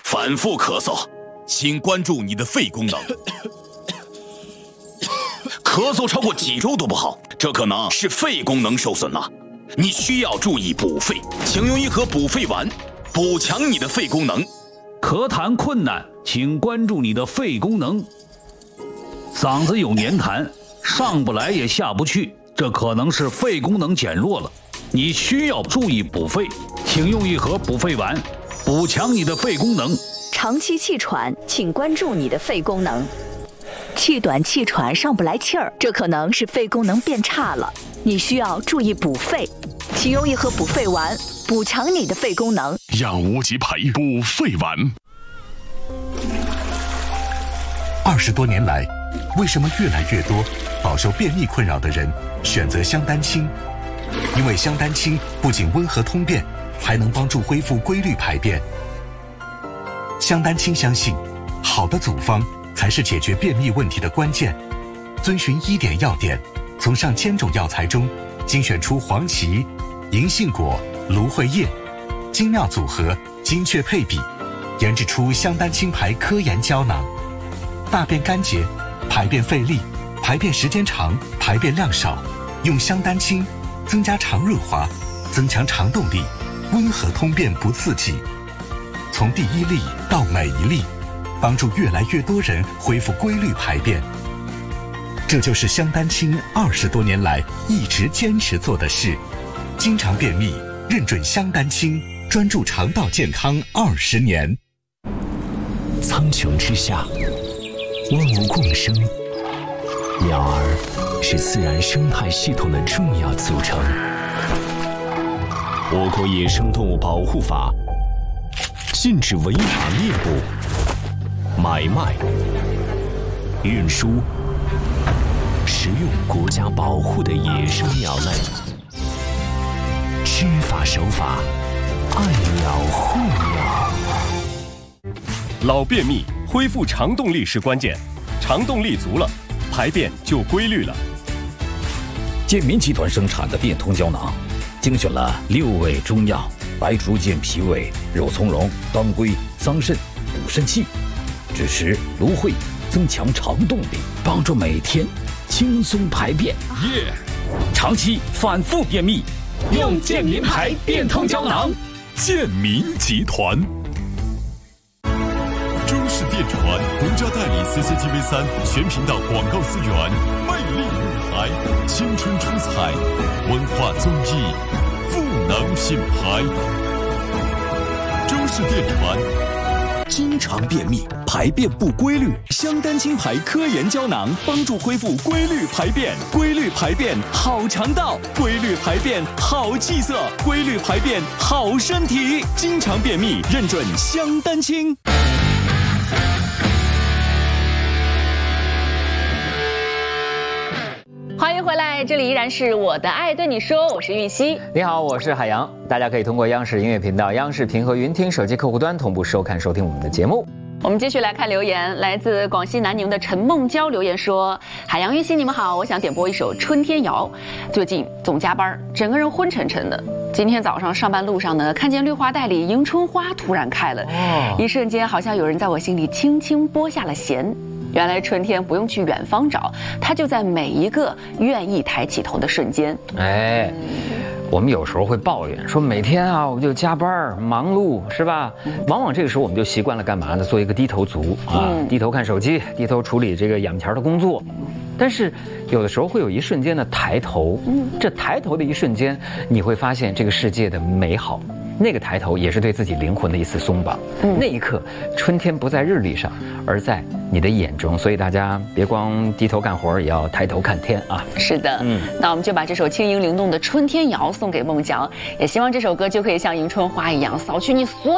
反复咳嗽，请关注你的肺功能。咳嗽超过几周都不好，这可能是肺功能受损了。你需要注意补肺，请用一盒补肺丸，补强你的肺功能。 咳痰困难，请关注你的肺功能。嗓子有黏痰，上不来也下不去，这可能是肺功能减弱了。你需要注意补肺，请用一盒补肺丸，补强你的肺功能。 长期气喘，请关注你的肺功能。气短气喘上不来气儿，这可能是肺功能变差了，你需要注意补肺，请用一盒补肺丸，补强你的肺功能。 养无极培补肺丸。20多年来，为什么越来越多饱受便秘困扰的人选择香丹清？因为香丹清不仅温和通便，还能帮助恢复规律排便。香丹清相信，好的组方才是解决便秘问题的关键。遵循1点要点，从上千种药材中精选出黄芪、银杏果、芦荟叶，精妙组合，精确配比，研制出香丹清牌科研胶囊。大便干结、排便费力、排便时间长、排便量少，用香丹清增加肠润滑，增强肠动力，温和通便不刺激。从第一粒到每一粒，帮助越来越多人恢复规律排便。这就是香丹清20多年来一直坚持做的事。经常便秘，认准香丹清，专注肠道健康20年。 苍穹之下，万物共生，鸟儿是自然生态系统的重要组成。我国野生动物保护法禁止违法猎捕、买卖、运输、食用国家保护的野生鸟类。知法守法，爱鸟护鸟。 老便秘，恢复肠动力是关键，肠动力足了，排便就规律了。 健民集团生产的变通胶囊，精选了6味中药：白术健脾胃、肉苁蓉、当归、桑葚、补肾气，枳实、芦荟，增强肠动力，帮助每天轻松排便。长期反复便秘，用健民牌变通胶囊。 健民集团。中视电传独家代理 CCTV3全频道广告资源，魅力舞台，青春出彩，文化综艺，赋能品牌。中视电传。 经常便秘，排便不规律，香丹清牌科研胶囊帮助恢复规律排便。规律排便好肠道，规律排便好气色，规律排便好身体。经常便秘，认准香丹清。 欢迎回来，这里依然是我的爱对你说，我是玉溪。 你好，我是海洋。大家可以通过央视音乐频道、央视平和云听手机客户端同步收看收听我们的节目。 我们继续来看留言，来自广西南宁的陈梦娇留言说：海洋、玉溪，你们好，我想点播一首《春天谣》。最近总加班，整个人昏沉沉的。今天早上上班路上呢，看见绿化带里迎春花突然开了，一瞬间好像有人在我心里轻轻拨下了弦。原来春天不用去远方找，它就在每一个愿意抬起头的瞬间。 我们有时候会抱怨说，每天啊我们就加班忙碌，是吧？往往这个时候我们就习惯了干嘛呢？做一个低头族啊，低头看手机，低头处理这个眼前的工作。但是有的时候会有一瞬间的抬头，这抬头的一瞬间，你会发现这个世界的美好。那个抬头也是对自己灵魂的一次松绑。那一刻，春天不在日历上，而在你的眼中。所以大家别光低头干活，也要抬头看天啊！ 是的，那我们就把这首轻盈灵动的《春天谣》送给孟郊，也希望这首歌就可以像迎春花一样，扫去你所有